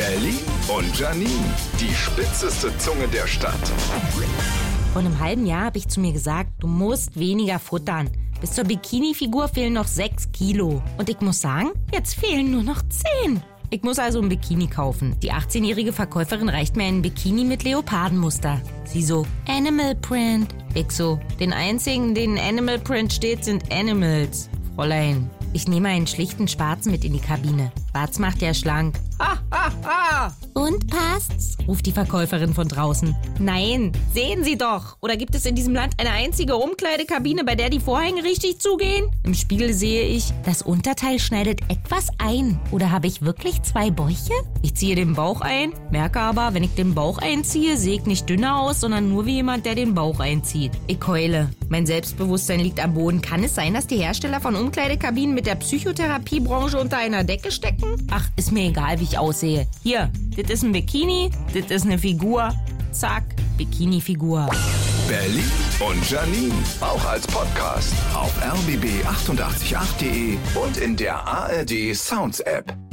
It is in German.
Berlin und Janine, die spitzeste Zunge der Stadt. Vor einem halben Jahr habe ich zu mir gesagt, du musst weniger futtern. Bis zur Bikini-Figur fehlen noch 6 Kilo. Und ich muss sagen, jetzt fehlen nur noch 10. Ich muss also ein Bikini kaufen. Die 18-jährige Verkäuferin reicht mir einen Bikini mit Leopardenmuster. Sie so, Animal Print. Ich so, den einzigen, denen Animal Print steht, sind Animals. Fräulein, ich nehme einen schlichten Schwarzen mit in die Kabine. Schwarz macht ja schlank. Ha, ha, ha. Und passt's? Ruft die Verkäuferin von draußen. Nein, sehen Sie doch. Oder gibt es in diesem Land eine einzige Umkleidekabine, bei der die Vorhänge richtig zugehen? Im Spiegel sehe ich, das Unterteil schneidet etwas ein. Oder habe ich wirklich 2 Bäuche? Ich ziehe den Bauch ein, merke aber, wenn ich den Bauch einziehe, sehe ich nicht dünner aus, sondern nur wie jemand, der den Bauch einzieht. Ich heule. Mein Selbstbewusstsein liegt am Boden. Kann es sein, dass die Hersteller von Umkleidekabinen mit der Psychotherapiebranche unter einer Decke stecken? Ach, ist mir egal, wie ich aussehe. Hier, das ist ein Bikini, das ist eine Figur. Zack, Bikini-Figur. Berlin und Janine, auch als Podcast auf rbb888.de und in der ARD Sounds App.